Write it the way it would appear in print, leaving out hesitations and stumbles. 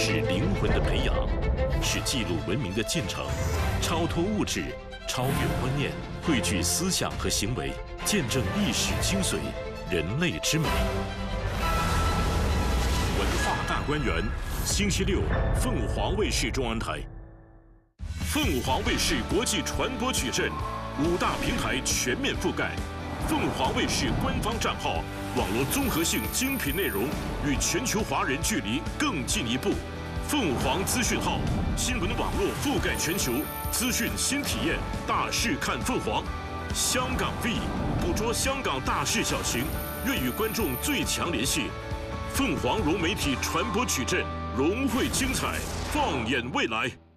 是灵魂的培养，是记录文明的进程，超脱物质，超越观念，汇聚思想和行为，见证历史精髓，人类之美。文化大观园，星期六，凤凰卫视中安台。凤凰卫视国际传播矩阵，5大平台全面覆盖。凤凰卫视官方账号，网络综合性精品内容与全球华人距离更进一步。凤凰资讯号，新闻网络覆盖全球，资讯新体验，大事看凤凰。香港 V 捕捉香港大事小情，愿与观众最强联系。凤凰融媒体传播矩阵，融汇精彩，放眼未来。